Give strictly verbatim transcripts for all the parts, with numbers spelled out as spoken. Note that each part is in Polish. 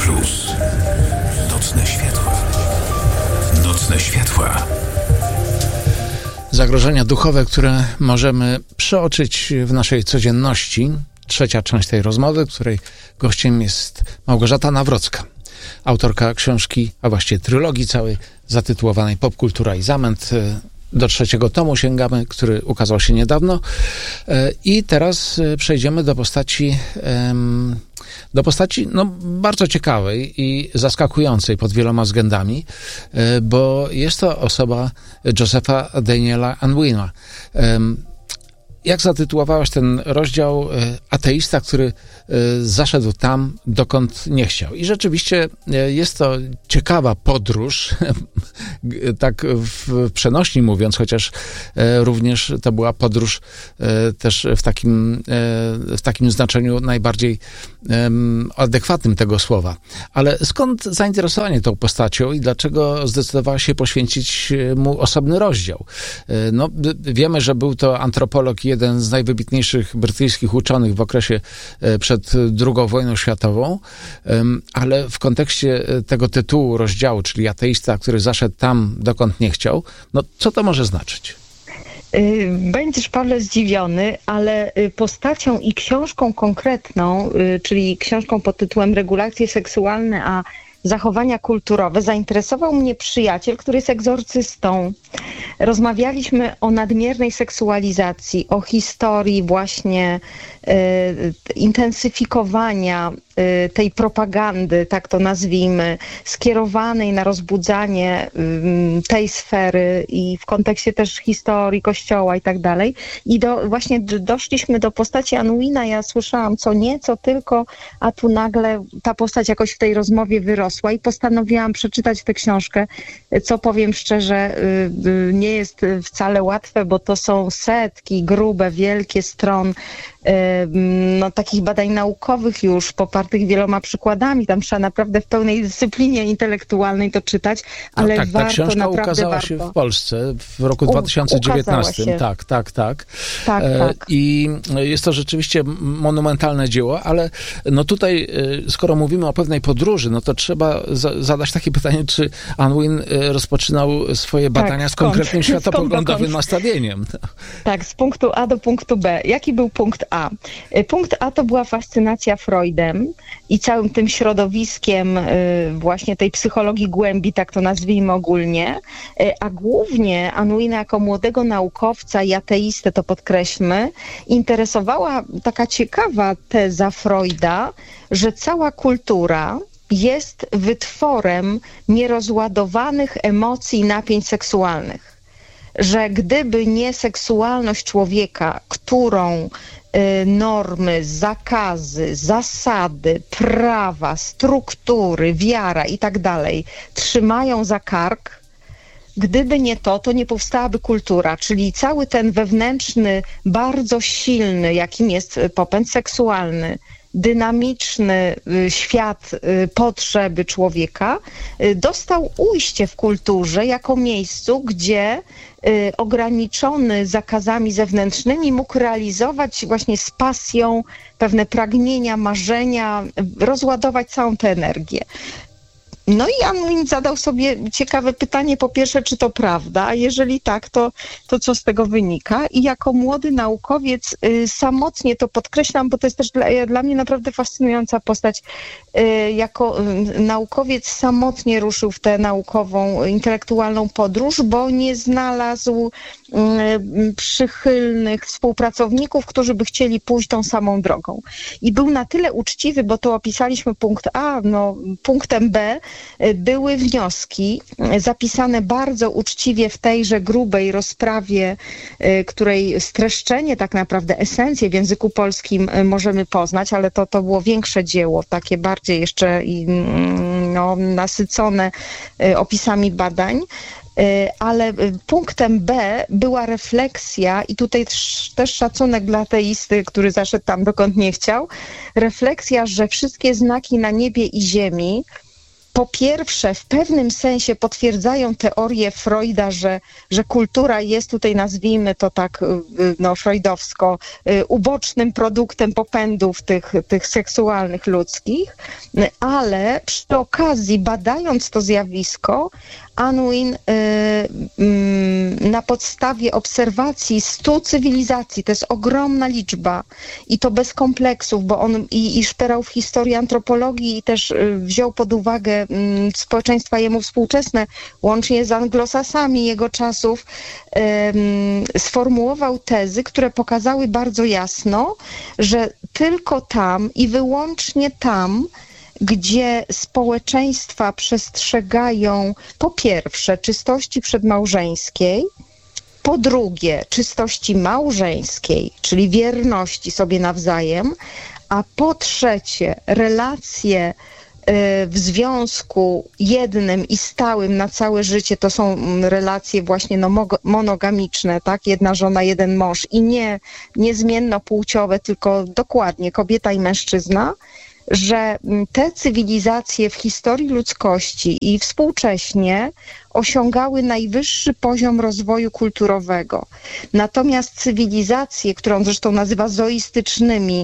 Plus. Nocne światła. Nocne światła. Zagrożenia duchowe, które możemy przeoczyć w naszej codzienności. Trzecia część tej rozmowy, której gościem jest Małgorzata Nawrocka, autorka książki, a właściwie trylogii całej zatytułowanej Popkultura i zamęt. Do trzeciego tomu sięgamy, który ukazał się niedawno. I teraz przejdziemy do postaci do postaci no, bardzo ciekawej i zaskakującej pod wieloma względami, bo jest to osoba Josepha Daniela Unwina. Jak zatytułowałaś ten rozdział? Ateista, który zaszedł tam, dokąd nie chciał. I rzeczywiście jest to ciekawa podróż, tak w przenośni mówiąc, chociaż również to była podróż też w takim, w takim znaczeniu najbardziej adekwatnym tego słowa. Ale skąd zainteresowanie tą postacią i dlaczego zdecydowała się poświęcić mu osobny rozdział? No, wiemy, że był to antropolog, jeden z najwybitniejszych brytyjskich uczonych w okresie przed drugą wojną światową, ale w kontekście tego tytułu rozdziału, czyli ateista, który zaszedł tam, dokąd nie chciał, no co to może znaczyć? Będziesz, Pawle, zdziwiony, ale postacią i książką konkretną, czyli książką pod tytułem Regulacje seksualne, a zachowania kulturowe, zainteresował mnie przyjaciel, który jest egzorcystą. Rozmawialiśmy o nadmiernej seksualizacji, o historii właśnie e, intensyfikowania e, tej propagandy, tak to nazwijmy, skierowanej na rozbudzanie e, tej sfery i w kontekście też historii Kościoła i tak dalej. I do, właśnie doszliśmy do postaci Unwina. Ja słyszałam co nie, co tylko, a tu nagle ta postać jakoś w tej rozmowie wyrosła i postanowiłam przeczytać tę książkę, co powiem szczerze, nie jest wcale łatwe, bo to są setki, grube, wielkie stron no, takich badań naukowych już, popartych wieloma przykładami. Tam trzeba naprawdę w pełnej dyscyplinie intelektualnej to czytać, ale no tak, warto, ta książka naprawdę ukazała warto. się w Polsce w roku dwa tysiące dziewiętnastym. Tak, tak, tak. tak, e, tak. I jest to rzeczywiście monumentalne dzieło, ale no tutaj, skoro mówimy o pewnej podróży, no to trzeba za, zadać takie pytanie, czy Unwin rozpoczynał swoje badania tak, z konkretnym światopoglądowym nastawieniem. Tak, z punktu A do punktu B. Jaki był punkt A? Punkt A to była fascynacja Freudem i całym tym środowiskiem właśnie tej psychologii głębi, tak to nazwijmy ogólnie, a głównie Unwina jako młodego naukowca i ateistę, to podkreślmy, interesowała taka ciekawa teza Freuda, że cała kultura jest wytworem nierozładowanych emocji i napięć seksualnych. Że gdyby nie seksualność człowieka, którą y, normy, zakazy, zasady, prawa, struktury, wiara i tak dalej trzymają za kark, gdyby nie to, to nie powstałaby kultura, czyli cały ten wewnętrzny, bardzo silny, jakim jest popęd seksualny, dynamiczny świat potrzeby człowieka dostał ujście w kulturze jako miejscu, gdzie ograniczony zakazami zewnętrznymi mógł realizować właśnie z pasją pewne pragnienia, marzenia, rozładować całą tę energię. No i Unwin zadał sobie ciekawe pytanie, po pierwsze, czy to prawda, a jeżeli tak, to, to co z tego wynika? I jako młody naukowiec y, samotnie to podkreślam, bo to jest też dla, dla mnie naprawdę fascynująca postać. Y, jako y, naukowiec samotnie ruszył w tę naukową, intelektualną podróż, bo nie znalazł y, przychylnych współpracowników, którzy by chcieli pójść tą samą drogą. I był na tyle uczciwy, bo to opisaliśmy punkt A, no punktem B, były wnioski zapisane bardzo uczciwie w tejże grubej rozprawie, której streszczenie, tak naprawdę esencję w języku polskim możemy poznać, ale to, to było większe dzieło, takie bardziej jeszcze no, nasycone opisami badań. Ale punktem B była refleksja i tutaj też szacunek dla ateisty, który zaszedł tam, dokąd nie chciał, refleksja, że wszystkie znaki na niebie i ziemi po pierwsze, w pewnym sensie potwierdzają teorię Freuda, że, że kultura jest tutaj, nazwijmy to tak no, freudowsko, ubocznym produktem popędów tych, tych seksualnych ludzkich, ale przy okazji, badając to zjawisko, Unwin y, y, na podstawie obserwacji stu cywilizacji, to jest ogromna liczba i to bez kompleksów, bo on i, i szperał w historii antropologii i też y, wziął pod uwagę y, społeczeństwa jemu współczesne, łącznie z anglosasami jego czasów, y, sformułował tezy, które pokazały bardzo jasno, że tylko tam i wyłącznie tam, gdzie społeczeństwa przestrzegają po pierwsze czystości przedmałżeńskiej, po drugie czystości małżeńskiej, czyli wierności sobie nawzajem, a po trzecie relacje w związku jednym i stałym na całe życie, to są relacje właśnie no, monogamiczne, tak? Jedna żona, jeden mąż i nie niezmiennopłciowe, tylko dokładnie kobieta i mężczyzna, że te cywilizacje w historii ludzkości i współcześnie osiągały najwyższy poziom rozwoju kulturowego. Natomiast cywilizacje, które on zresztą nazywa zoistycznymi,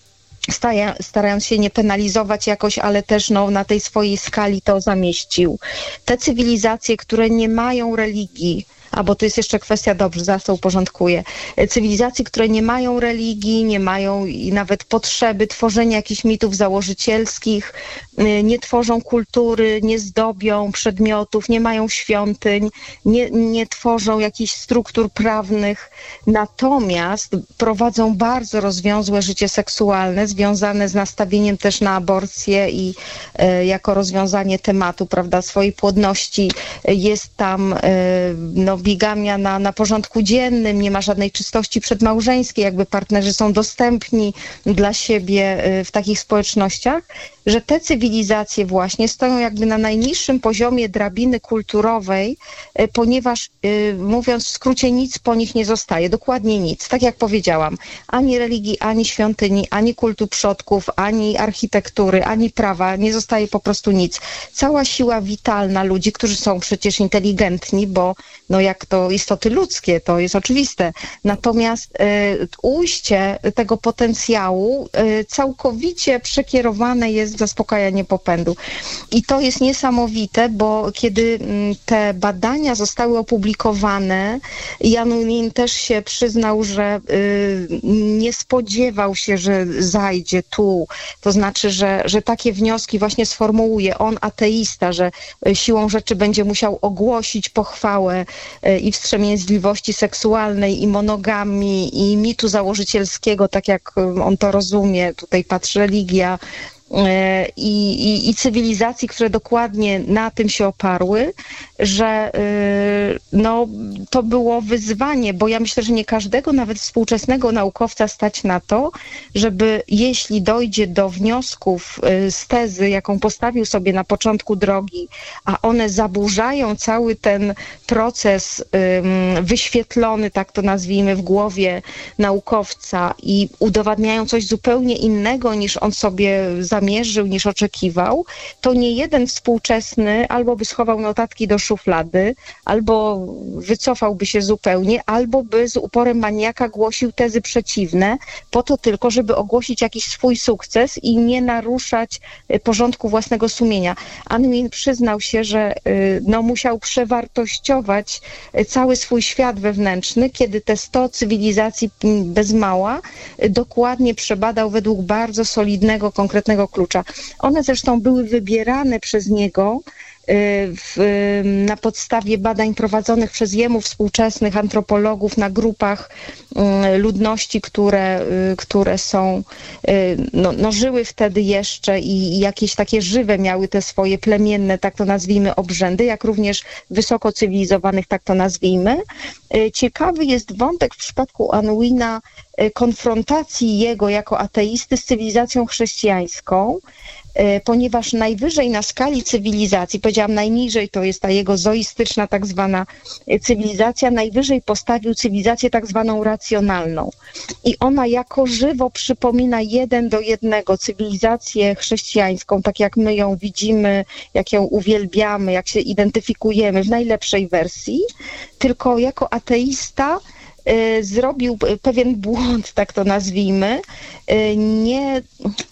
starając się nie penalizować jakoś, ale też no, na tej swojej skali to zamieścił. Te cywilizacje, które nie mają religii, a bo to jest jeszcze kwestia, dobrze, zaraz to uporządkuję. Cywilizacje, które nie mają religii, nie mają i nawet potrzeby tworzenia jakichś mitów założycielskich, nie tworzą kultury, nie zdobią przedmiotów, nie mają świątyń, nie, nie tworzą jakichś struktur prawnych, natomiast prowadzą bardzo rozwiązłe życie seksualne, związane z nastawieniem też na aborcję i e, jako rozwiązanie tematu, prawda, swojej płodności. Jest tam e, no, bigamia na, na porządku dziennym, nie ma żadnej czystości przedmałżeńskiej, jakby partnerzy są dostępni dla siebie w takich społecznościach, że te cywilizacje właśnie stoją jakby na najniższym poziomie drabiny kulturowej, ponieważ mówiąc w skrócie nic po nich nie zostaje, dokładnie nic, tak jak powiedziałam, ani religii, ani świątyni, ani kultu przodków, ani architektury, ani prawa, nie zostaje po prostu nic. Cała siła witalna ludzi, którzy są przecież inteligentni, bo no jak to istoty ludzkie, to jest oczywiste. Natomiast y, ujście tego potencjału y, całkowicie przekierowane jest w zaspokajanie popędu. I to jest niesamowite, bo kiedy y, te badania zostały opublikowane, Jan Ullin też się przyznał, że y, nie spodziewał się, że zajdzie tu. To znaczy, że, że takie wnioski właśnie sformułuje. On, ateista, że siłą rzeczy będzie musiał ogłosić pochwałę i wstrzemięźliwości seksualnej, i monogamii, i mitu założycielskiego, tak jak on to rozumie, tutaj patrzy religia, I, i, i cywilizacji, które dokładnie na tym się oparły, że no, to było wyzwanie, bo ja myślę, że nie każdego, nawet współczesnego naukowca stać na to, żeby jeśli dojdzie do wniosków z tezy, jaką postawił sobie na początku drogi, a one zaburzają cały ten proces wyświetlony, tak to nazwijmy, w głowie naukowca i udowadniają coś zupełnie innego, niż on sobie zamierzył, niż oczekiwał, to nie jeden współczesny albo by schował notatki do szuflady, albo wycofałby się zupełnie, albo by z uporem maniaka głosił tezy przeciwne, po to tylko, żeby ogłosić jakiś swój sukces i nie naruszać porządku własnego sumienia. Unwin przyznał się, że no, musiał przewartościować cały swój świat wewnętrzny, kiedy te sto cywilizacji bez mała dokładnie przebadał według bardzo solidnego, konkretnego klucza. One zresztą były wybierane przez niego W, na podstawie badań prowadzonych przez jemu współczesnych antropologów na grupach ludności, które, które są, no, no żyły wtedy jeszcze i jakieś takie żywe miały te swoje plemienne, tak to nazwijmy, obrzędy, jak również wysoko cywilizowanych, tak to nazwijmy. Ciekawy jest wątek w przypadku Unwina konfrontacji jego jako ateisty z cywilizacją chrześcijańską, ponieważ najwyżej na skali cywilizacji, powiedziałam najniżej, to jest ta jego zoistyczna tak zwana cywilizacja, najwyżej postawił cywilizację tak zwaną racjonalną. I ona jako żywo przypomina jeden do jednego cywilizację chrześcijańską, tak jak my ją widzimy, jak ją uwielbiamy, jak się identyfikujemy w najlepszej wersji, tylko jako ateista y, zrobił pewien błąd, tak to nazwijmy, y, nie...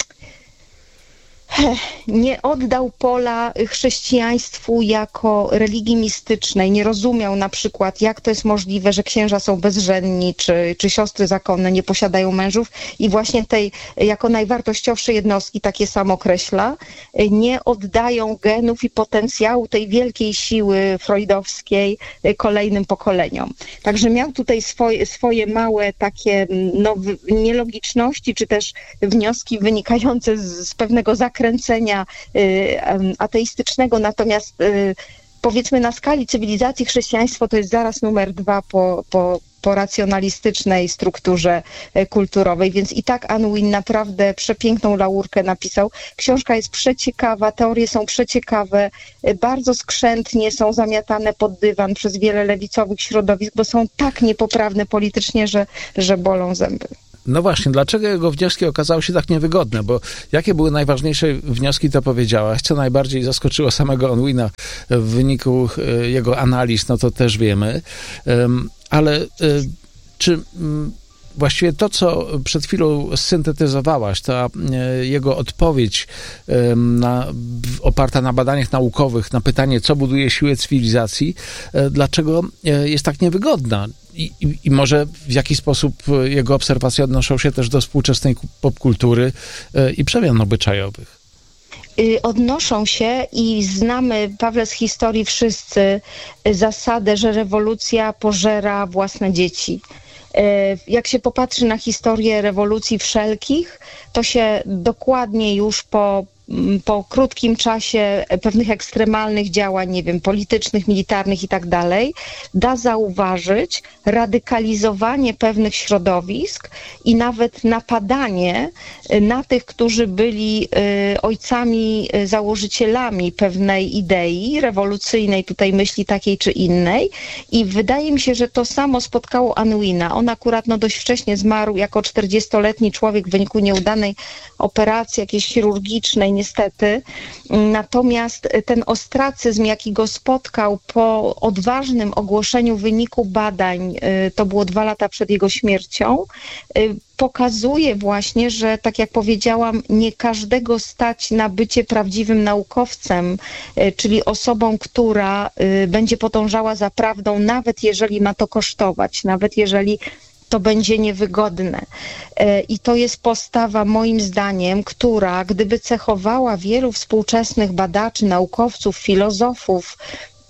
nie oddał pola chrześcijaństwu jako religii mistycznej, nie rozumiał na przykład, jak to jest możliwe, że księża są bezżenni, czy, czy siostry zakonne nie posiadają mężów i właśnie tej jako najwartościowsze jednostki, takie sam określa, nie oddają genów i potencjału tej wielkiej siły freudowskiej kolejnym pokoleniom. Także miał tutaj swoje, swoje małe takie no, nielogiczności, czy też wnioski wynikające z, z pewnego zakresu kręcenia y, ateistycznego, natomiast y, powiedzmy na skali cywilizacji chrześcijaństwo to jest zaraz numer dwa po, po, po racjonalistycznej strukturze y, kulturowej, więc i tak Unwin naprawdę przepiękną laurkę napisał. Książka jest przeciekawa, teorie są przeciekawe, y, bardzo skrzętnie są zamiatane pod dywan przez wiele lewicowych środowisk, bo są tak niepoprawne politycznie, że, że bolą zęby. No właśnie, dlaczego jego wnioski okazały się tak niewygodne? Bo jakie były najważniejsze wnioski, to powiedziałaś. Co najbardziej zaskoczyło samego Unwina w wyniku jego analiz, no to też wiemy. Ale czy właściwie to, co przed chwilą syntetyzowałaś, ta jego odpowiedź na, oparta na badaniach naukowych, na pytanie, co buduje siłę cywilizacji, dlaczego jest tak niewygodna? I, i, I może w jaki sposób jego obserwacje odnoszą się też do współczesnej popkultury i przemian obyczajowych? Odnoszą się i znamy, Pawle, z historii wszyscy zasadę, że rewolucja pożera własne dzieci. Jak się popatrzy na historię rewolucji wszelkich, to się dokładnie już po po krótkim czasie pewnych ekstremalnych działań, nie wiem, politycznych, militarnych i tak dalej, da zauważyć radykalizowanie pewnych środowisk i nawet napadanie na tych, którzy byli ojcami, założycielami pewnej idei rewolucyjnej, tutaj myśli takiej czy innej. I wydaje mi się, że to samo spotkało Unwina. On akurat no, dość wcześnie zmarł jako czterdziestoletni człowiek w wyniku nieudanej operacji jakiejś chirurgicznej, niestety. Natomiast ten ostracyzm, jaki go spotkał po odważnym ogłoszeniu wyniku badań, to było dwa lata przed jego śmiercią, pokazuje właśnie, że tak jak powiedziałam, nie każdego stać na bycie prawdziwym naukowcem, czyli osobą, która będzie podążała za prawdą, nawet jeżeli ma to kosztować, nawet jeżeli to będzie niewygodne. I to jest postawa, moim zdaniem, która gdyby cechowała wielu współczesnych badaczy, naukowców, filozofów,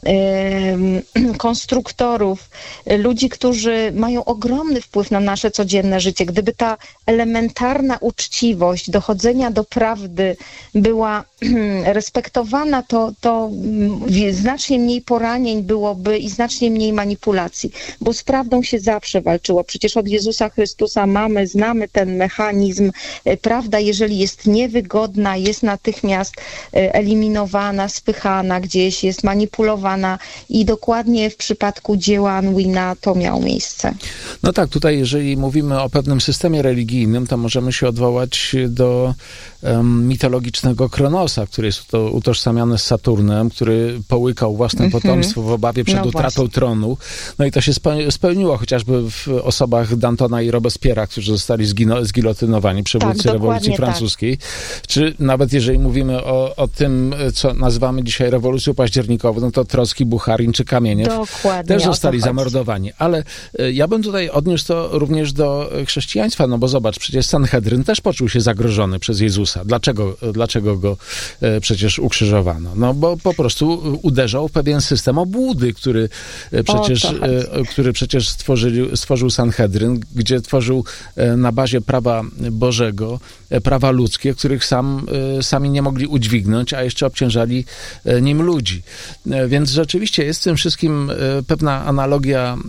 konstruktorów, ludzi, którzy mają ogromny wpływ na nasze codzienne życie. Gdyby ta elementarna uczciwość dochodzenia do prawdy była respektowana, to, to znacznie mniej poranień byłoby i znacznie mniej manipulacji, bo z prawdą się zawsze walczyło. Przecież od Jezusa Chrystusa mamy, znamy ten mechanizm. Prawda, jeżeli jest niewygodna, jest natychmiast eliminowana, spychana gdzieś, jest manipulowana i dokładnie w przypadku dzieła Unwina to miało miejsce. No tak, tutaj jeżeli mówimy o pewnym systemie religijnym, to możemy się odwołać do um, mitologicznego Kronosa, który jest to utożsamiany z Saturnem, który połykał własne mm-hmm. potomstwo w obawie przed no utratą właśnie. tronu. No i to się spełniło chociażby w osobach Dantona i Robespiera, którzy zostali zgino- zgilotynowani przywódcy tak, rewolucji francuskiej. Tak. Czy nawet jeżeli mówimy o, o tym, co nazywamy dzisiaj rewolucją październikową, no to Trocki, Bucharin czy Kamieniew Dokładnie, też zostali zamordowani. Ale ja bym tutaj odniósł to również do chrześcijaństwa, no bo zobacz, przecież Sanhedryn też poczuł się zagrożony przez Jezusa. Dlaczego, dlaczego go przecież ukrzyżowano? No bo po prostu uderzał w pewien system obłudy, który przecież, który przecież stworzył, stworzył Sanhedryn, gdzie tworzył na bazie prawa Bożego prawa ludzkie, których sam, sami nie mogli udźwignąć, a jeszcze obciążali nim ludzi. Więc Więc rzeczywiście jest w tym wszystkim pewna analogia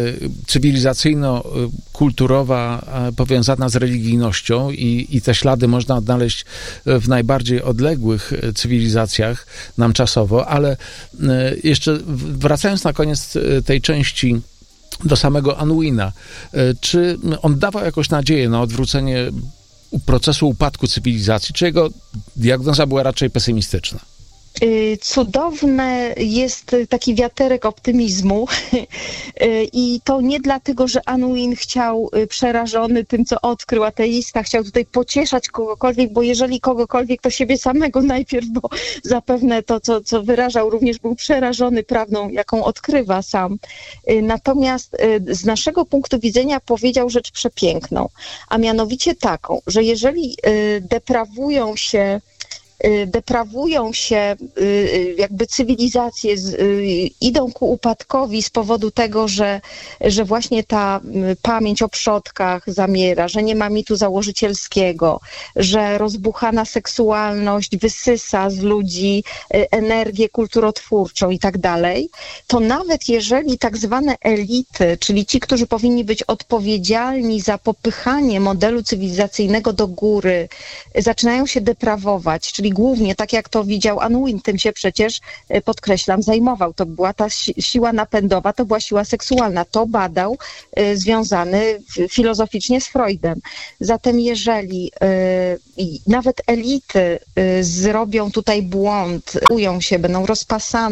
cywilizacyjno-kulturowa powiązana z religijnością i, i te ślady można odnaleźć w najbardziej odległych cywilizacjach nam czasowo, ale jeszcze wracając na koniec tej części do samego Anouina, czy on dawał jakąś nadzieję na odwrócenie procesu upadku cywilizacji, czy jego diagnoza była raczej pesymistyczna? Cudowny jest taki wiaterek optymizmu i to nie dlatego, że Anouin chciał, przerażony tym, co odkrył, ateista, chciał tutaj pocieszać kogokolwiek, bo jeżeli kogokolwiek, to siebie samego najpierw, bo zapewne to, co, co wyrażał, również był przerażony prawdą, jaką odkrywa sam. Natomiast z naszego punktu widzenia powiedział rzecz przepiękną, a mianowicie taką, że jeżeli deprawują się deprawują się jakby cywilizacje, idą ku upadkowi z powodu tego, że, że właśnie ta pamięć o przodkach zamiera, że nie ma mitu założycielskiego, że rozbuchana seksualność wysysa z ludzi energię kulturotwórczą i tak dalej, to nawet jeżeli tak zwane elity, czyli ci, którzy powinni być odpowiedzialni za popychanie modelu cywilizacyjnego do góry, zaczynają się deprawować, czyli głównie, tak jak to widział Anouin, tym się przecież, podkreślam, zajmował. To była ta si- siła napędowa, to była siła seksualna. To badał y, związany filozoficznie z Freudem. Zatem jeżeli y, nawet elity y, zrobią tutaj błąd, ują się, będą rozpasane,